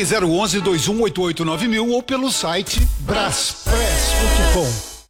Ligue 011-2188-9000 ou pelo site braspress.com.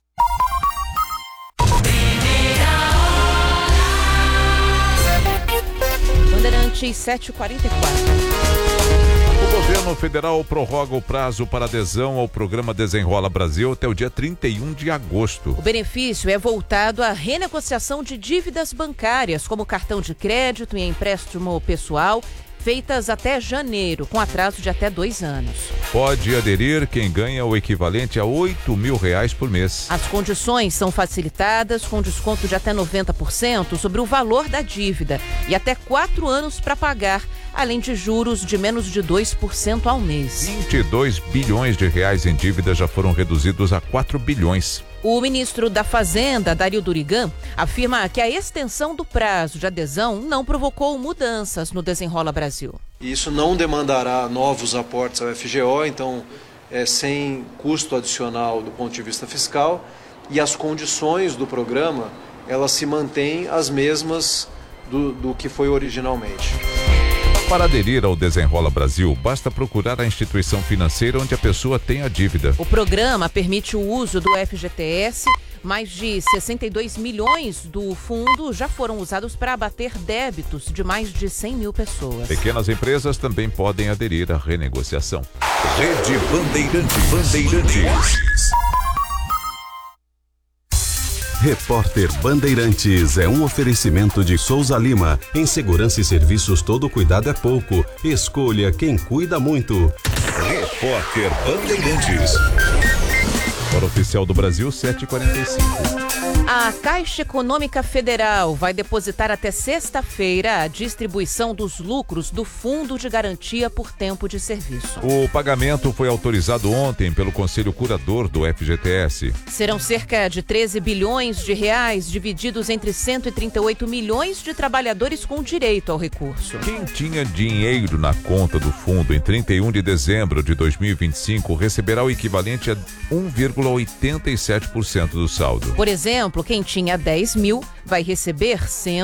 Bandeirantes 7h44. O governo federal prorroga o prazo para adesão ao programa Desenrola Brasil até o dia 31 de agosto. O benefício é voltado à renegociação de dívidas bancárias, como cartão de crédito e empréstimo pessoal, feitas até janeiro, com atraso de até 2 anos. Pode aderir quem ganha o equivalente a R$8.000 por mês. As condições são facilitadas, com desconto de até 90% sobre o valor da dívida e até 4 anos para pagar, além de juros de menos de 2% ao mês. 22 bilhões de reais em dívida já foram reduzidos a 4 bilhões. O ministro da Fazenda, Dario Durigan, afirma que a extensão do prazo de adesão não provocou mudanças no Desenrola Brasil. Isso não demandará novos aportes ao FGO, então é sem custo adicional do ponto de vista fiscal, e as condições do programa, elas se mantêm as mesmas do que foi originalmente. Para aderir ao Desenrola Brasil, basta procurar a instituição financeira onde a pessoa tem a dívida. O programa permite o uso do FGTS. Mais de 62 milhões do fundo já foram usados para abater débitos de mais de 100 mil pessoas. Pequenas empresas também podem aderir à renegociação. Rede Bandeirantes. Repórter Bandeirantes é um oferecimento de Souza Lima. Em segurança e serviços, todo cuidado é pouco. Escolha quem cuida muito. Repórter Bandeirantes. Hora oficial do Brasil, 7h45. A Caixa Econômica Federal vai depositar até sexta-feira a distribuição dos lucros do Fundo de Garantia por Tempo de Serviço. O pagamento foi autorizado ontem pelo Conselho Curador do FGTS. Serão cerca de 13 bilhões de reais divididos entre 138 milhões de trabalhadores com direito ao recurso. Quem tinha dinheiro na conta do fundo em 31 de dezembro de 2025 receberá o equivalente a 1,87% do saldo. Por exemplo, quem tinha 10 mil vai receber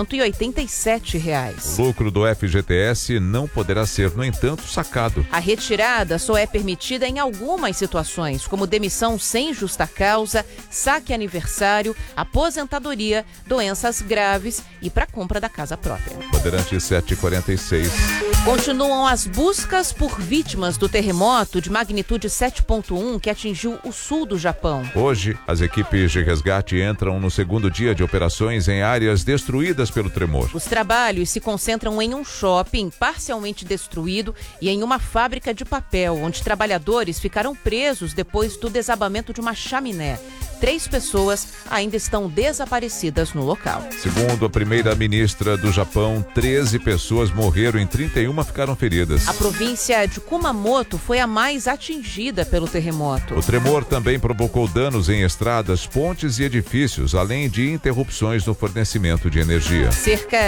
R$187. O lucro do FGTS não poderá ser, no entanto, sacado. A retirada só é permitida em algumas situações, como demissão sem justa causa, saque aniversário, aposentadoria, doenças graves e para compra da casa própria. Bandeirantes 7h46. Continuam as buscas por vítimas do terremoto de magnitude 7.1 que atingiu o sul do Japão. Hoje, as equipes de resgate entram no segundo dia de operações em áreas destruídas pelo tremor. Os trabalhos se concentram em um shopping parcialmente destruído e em uma fábrica de papel, onde trabalhadores ficaram presos depois do desabamento de uma chaminé. 3 pessoas ainda estão desaparecidas no local. Segundo a primeira-ministra do Japão, 13 pessoas morreram e 31 ficaram feridas. A província de Kumamoto foi a mais atingida pelo terremoto. O tremor também provocou danos em estradas, pontes e edifícios, além de interrupções no fornecimento de energia. Cerca